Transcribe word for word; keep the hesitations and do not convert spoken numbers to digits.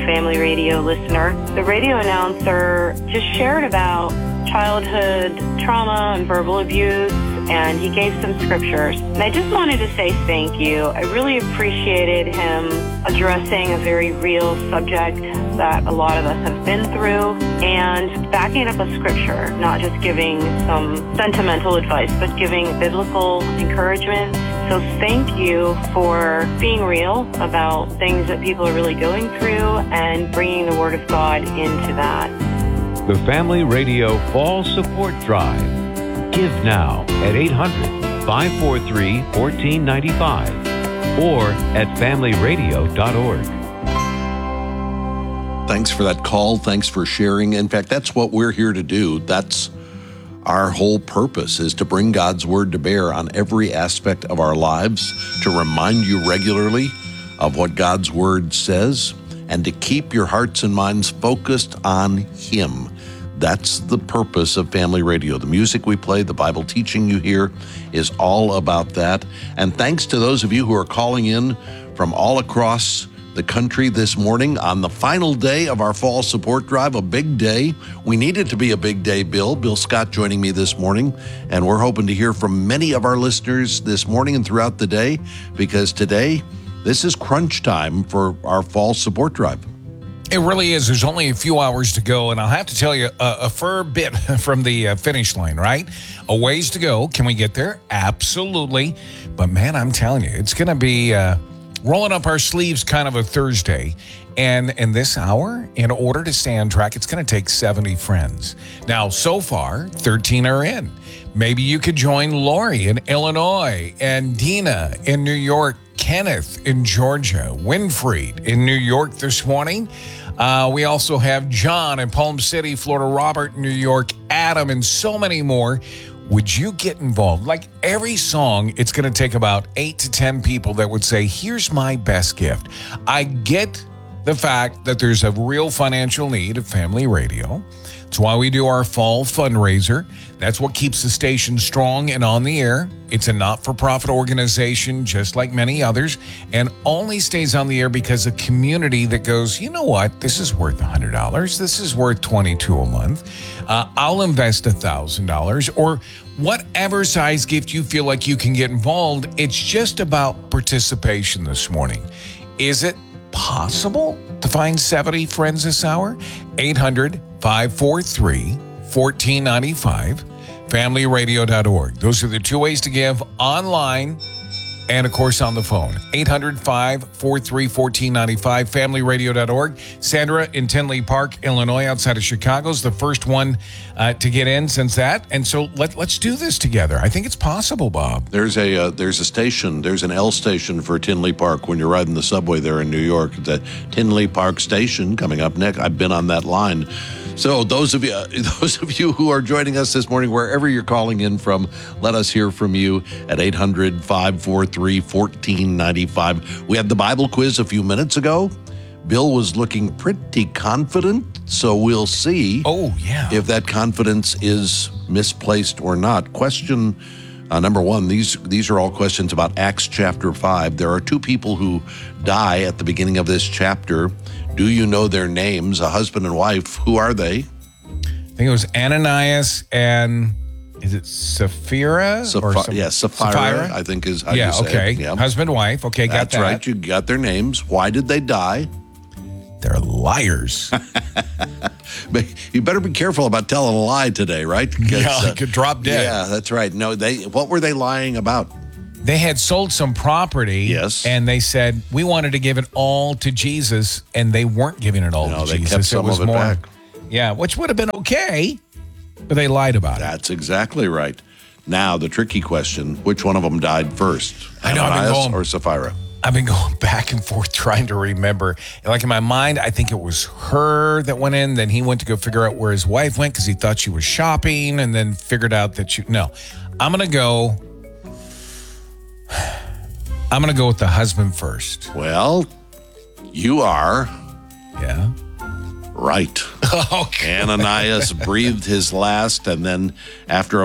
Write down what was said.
Family Radio listener. The radio announcer just shared about childhood trauma and verbal abuse, and he gave some scriptures. And I just wanted to say thank you. I really appreciated him addressing a very real subject that a lot of us have been through and backing up a scripture, not just giving some sentimental advice, but giving biblical encouragement. So thank you for being real about things that people are really going through and bringing the Word of God into that. The Family Radio Fall Support Drive. Give now at eight hundred, five four three, one four nine five or at family radio dot org. Thanks for that call. Thanks for sharing. In fact, that's what we're here to do. That's our whole purpose, is to bring God's Word to bear on every aspect of our lives, to remind you regularly of what God's Word says, and to keep your hearts and minds focused on Him. That's the purpose of Family Radio. The music we play, the Bible teaching you hear is all about that. And thanks to those of you who are calling in from all across the country this morning on the final day of our fall support drive, a big day. We need it to be a big day, Bill. Bill Scott joining me this morning, and we're hoping to hear from many of our listeners this morning and throughout the day, because today, this is crunch time for our fall support drive. It really is. There's only a few hours to go, and I'll have to tell you a, a fair bit from the uh, finish line, right? A ways to go. Can we get there? Absolutely. But, man, I'm telling you, it's going to be uh, rolling up our sleeves kind of a Thursday. And in this hour, in order to stay on track, it's going to take seventy friends. Now, so far, thirteen are in. Maybe you could join Lori in Illinois and Dina in New York, Kenneth in Georgia, Winfried in New York this morning. Uh, we also have John in Palm City, Florida, Robert in New York, Adam, and so many more. Would you get involved? Like every song, it's going to take about eight to ten people that would say, here's my best gift. I get the fact that there's a real financial need of Family Radio. That's why we do our fall fundraiser. That's what keeps the station strong and on the air. It's a not-for-profit organization, just like many others, and only stays on the air because of community that goes, you know what, this is worth one hundred dollars. This is worth twenty-two dollars a month. Uh, I'll invest one thousand dollars, or whatever size gift you feel like you can get involved. It's just about participation this morning. Is it possible to find seventy friends this hour? eight hundred, five four three, one four nine five, family radio dot org. Those are the two ways to give: online and, of course, on the phone. eight hundred, five four three, one four nine five, family radio dot org. Sandra in Tinley Park, Illinois, outside of Chicago, is the first one uh, to get in since that. And so let, let's do this together. I think it's possible, Bob. There's a uh, there's a station, there's an L station for Tinley Park when you're riding the subway there in New York. The Tinley Park station coming up next. I've been on that line. So those of you, those of you who are joining us this morning, wherever you're calling in from, let us hear from you at eight hundred, five four three, one four nine five. We had the Bible quiz a few minutes ago. Bill was looking pretty confident, so we'll see oh, yeah. if that confidence is misplaced or not. Question uh, number one, these, these are all questions about Acts chapter five. There are two people who die at the beginning of this chapter. Do you know their names? A husband and wife. Who are they? I think it was Ananias and, is it Sapphira? Sapphira, or some, yeah, Sapphira, Sapphira, I think is how yeah, you say okay. it. Yeah, husband, wife. Okay, got That's that. right. You got their names. Why did they die? They're liars. But you better be careful about telling a lie today, right? Because, yeah, I could drop dead. Yeah, that's right. No, they. What were they lying about? They had sold some property. Yes. And they said, we wanted to give it all to Jesus, and they weren't giving it all No, to they Jesus. kept some it was of it more, back. Yeah, which would have been okay, but they lied about it. That's exactly right. Now, the tricky question, which one of them died first? I know, I've been Ananias going- or Sapphira? I've been going back and forth trying to remember. Like in my mind, I think it was her that went in. Then he went to go figure out where his wife went because he thought she was shopping, and then figured out that she. No, I'm gonna go. I'm gonna go with the husband first. Well, you are Yeah. right. Okay. Ananias breathed his last, and then after